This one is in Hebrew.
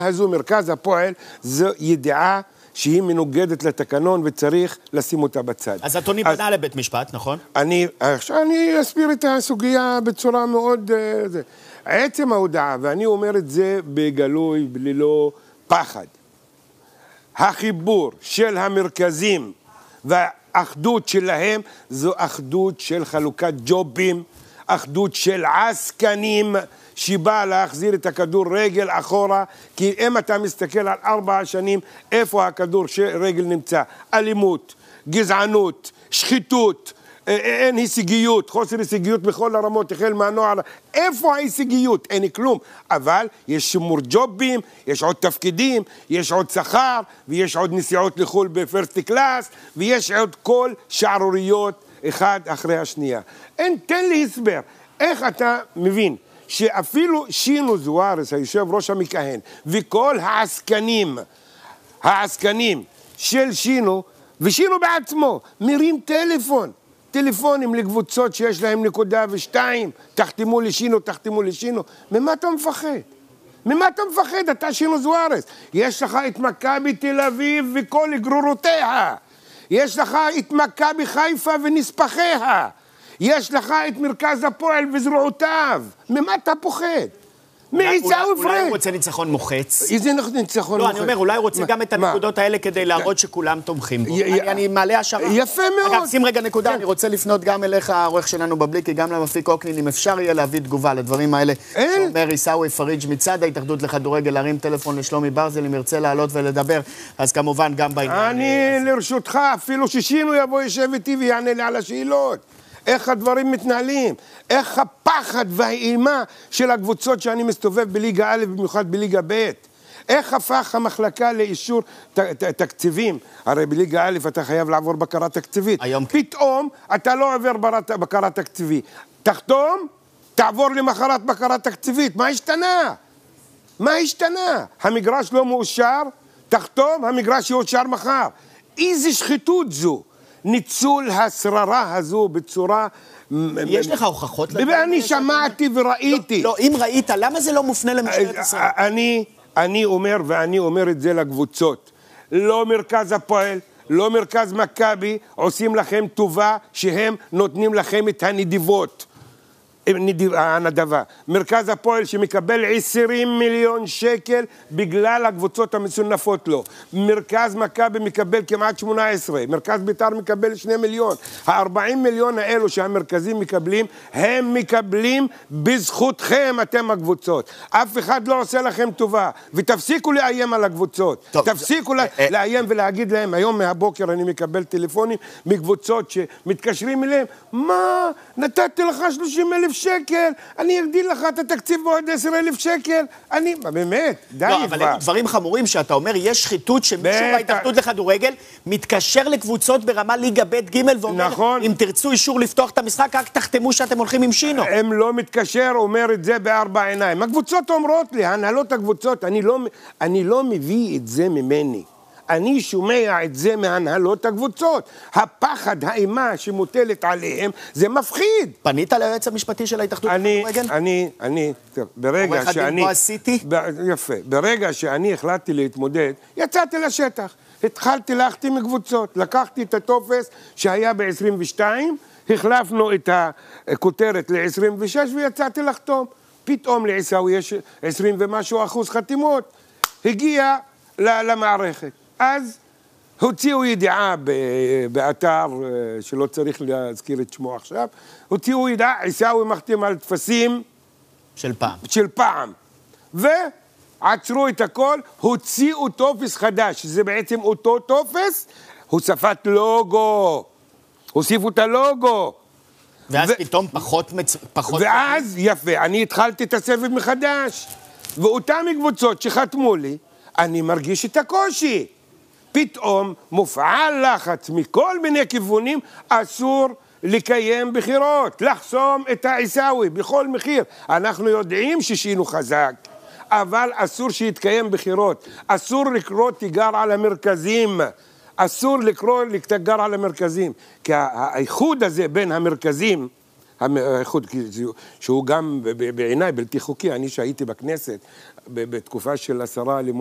הזו, מרכז הפועל, זו ידיעה שהיא מנוגדת לתקנון וצריך לשים אותה בצד. אז אדוני פנה לבית משפט, נכון? עכשיו אני אסביר את הסוגיה בצורה מאוד... עצם ההודעה, ואני אומר את זה בגלוי, ללא פחד. החיבור של המרכזים והאחדות שלהם זו אחדות של חלוקת ג'ובים, אחדות של עסקנים שבא להחזיר את הכדורגל אחורה, כי אם אתה מסתכל על 4 שנים, איפה הכדור רגל נמצא? אלימות, גזענות, שחיתות, אין הישגיות, חוסר הישגיות בכל הרמות, החל מהנוער, איפה ההישגיות? אין כלום, אבל יש שימור ג'ובים, יש עוד תפקידים, יש עוד שכר, ויש עוד נסיעות לחול בפרסט קלאס, ויש עוד כל שערוריות אחד אחרי השנייה. תן לי הסבר, איך אתה מבין שאפילו שינו זוארס, היושב ראש המכהן, וכל העסקנים של שינו, ושינו בעצמו, מרים טלפונים לקבוצות שיש להם 1.2, תחתמו לשינו. ממה אתה מפחד? ממה אתה מפחד? אתה שינו זוארס. יש לך את מכבי תל אביב וכל גרורותיה. יש לך את מכבי חיפה ונספחיה. יש לך את מרכז הפועל וזרועותיו. ממה אתה פוחד? מעיסאווי פריג'. אולי הוא רוצה ניצחון מוחץ. איזה ניצחון מוחץ? לא, אני אומר, אולי הוא רוצה גם את הנקודות האלה כדי להראות שכולם תומכים בו. אני מעלה השערה. יפה מאוד. אגב, שים רגע נקודה, אני רוצה לפנות גם אליך, העורך שלנו בבליקי, גם למפיק אוקנין, אם אפשר יהיה להביא תגובה לדברים האלה. שאומר עיסאווי פריג' מצד ההתאחדות לכדורגל, להרים טלפון לשלומי ברזל, אם ירצה לעלות ולדבר, אז כמובן גם בעניין. אני לרשותך, אפילו ששינו יבוא ישב איתי ויענה לי על השאלות. איך הדברים מתנהלים, איך הפחד והאימה של הקבוצות שאני מסתובב בליגה א', במיוחד בליגה ב', איך הפך המחלקה לאישור תקציבים, הרי בליגה א' אתה חייב לעבור בקרה תקציבית, פתאום אתה לא עובר בקרה תקציבית, תחתום, תעבור למחרת בקרה תקציבית, מה השתנה? המגרש לא מאושר, תחתום, המגרש יאושר מחר, איזה שחיתות זו? ניצול השררה הזו בצורה... יש לך הוכחות? אני שמעתי וראיתי. לא, אם ראית, למה זה לא מופנה למשטרת ישראל? אני אומר, ואני אומר את זה לקבוצות. לא מרכז הפועל, לא מרכז מכבי, עושים לכם טובה שהם נותנים לכם את הנדיבות. הנדבה. מרכז הפועל שמקבל 20 מיליון שקל בגלל הקבוצות המסונפות לו. מרכז מכבי מקבל כמעט 18. מרכז בית"ר מקבל 2 מיליון. ה-40 מיליון האלו שהמרכזים מקבלים, הם מקבלים בזכותכם אתם הקבוצות. אף אחד לא עושה לכם טובה. ותפסיקו לאיים על הקבוצות. תפסיקו לאיים ולהגיד להם, היום מהבוקר אני מקבל טלפונים מקבוצות שמתקשרים אליהם, מה? נתתי לך 30,000 שקל, אני אגדיל לך את התקציב בעוד 10,000 שקל, באמת, די כבר. לא, אבל דברים חמורים שאתה אומר, יש שחיתות שמישהו בהתאחדות לכדורגל מתקשר לקבוצות ברמה ליגה ב' ג' ואומר, אם תרצו אישור לפתוח את המשחק, רק תחתמו שאתם הולכים עם שינו. הם לא מתקשר, אומר את זה בארבע עיניים. הקבוצות אומרות לי, הנהלות הקבוצות, אני לא מביא את זה ממני. אני שומע את זה מהנהלות הקבוצות. הפחד, האימה שמוטלת עליהם, זה מפחיד. פנית ליועץ המשפטי של ההתאחדות לכדורגל? ברגע שאני... לא עשיתי? יפה. ברגע שאני החלטתי להתמודד, יצאתי לשטח. התחלתי להחתים קבוצות. לקחתי את הטופס שהיה ב-22, החלפנו את הכותרת ל-26 ויצאתי לחתום. פתאום לעיסאווי יש 20 ומשהו אחוז חתימות. הגיע למערכת. אז הוציאו ידיעה באתר שלא צריך להזכיר את שמו עכשיו, הוציאו ידיעה, עיסאווי מחתים על תפסים של פעם. ועצרו את הכל, הוציאו טופס חדש, שזה בעצם אותו טופס, הוספת לוגו, הוסיפו את הלוגו. ואז פתאום פחות... ואז, יפה, אני התחלתי את הסבב מחדש, ואותם קבוצות שחתמו לי, אני מרגיש את הקושי. פתאום מופעל לחץ מכל מיני כיוונים, אסור לקיים בחירות, לחסום את העיסאווי בכל מחיר. אנחנו יודעים ששינו חזק, אבל אסור שיתקיים בחירות, אסור לקרוא תיגר על המרכזים, אסור לקרוא תיגר על המרכזים, כי האיחוד הזה בין המרכזים, האיחוד, שהוא גם בעיניי בלתי חוקי. אני שהייתי בכנסת בתקופה של השרה